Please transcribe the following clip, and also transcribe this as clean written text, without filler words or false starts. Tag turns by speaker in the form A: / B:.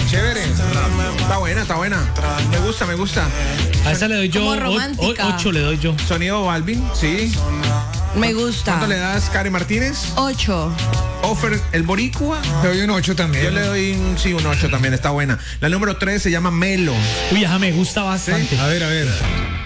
A: chévere. Está buena, está buena. Me gusta.
B: A esa le doy yo
C: Como romántica.
B: 8 le doy yo.
A: Sonido Balvin, sí.
C: Me gusta.
A: ¿Cuánto le das, Karen Martínez?
C: 8.
A: Offer, el boricua.
D: Le doy un 8 también.
A: Yo le doy un 8 también, está buena. La número 3 se llama Melo.
B: Uy, ajá, me gusta bastante.
D: A ver.